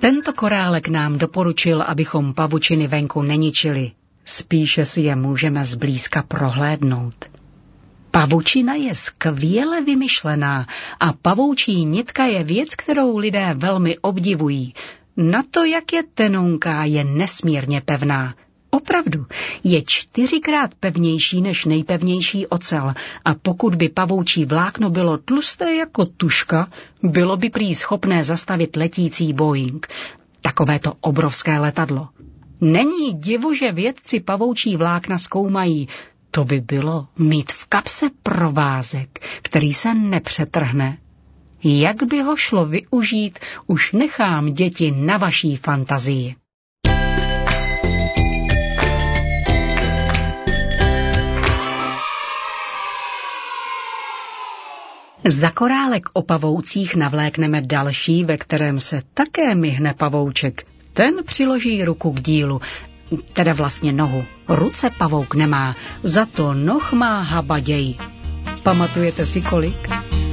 Tento korálek nám doporučil, abychom pavučiny venku neničili. Spíše si je můžeme zblízka prohlédnout. Pavučina je skvěle vymyšlená a pavoučí nitka je věc, kterou lidé velmi obdivují. Na to, jak je tenonká, je nesmírně pevná. Opravdu, je 4krát pevnější než nejpevnější ocel a pokud by pavoučí vlákno bylo tlusté jako tužka, bylo by prý schopné zastavit letící Boeing. Takovéto obrovské letadlo. Není divu, že vědci pavoučí vlákna zkoumají. To by bylo mít v kapse provázek, který se nepřetrhne. Jak by ho šlo využít, už nechám, děti, na vaší fantazii. Za korálek o pavoucích navlékneme další, ve kterém se také myhne pavouček. Ten přiloží ruku k dílu, teda vlastně nohu. Ruce pavouk nemá, za to noh má habaděj. Pamatujete si kolik?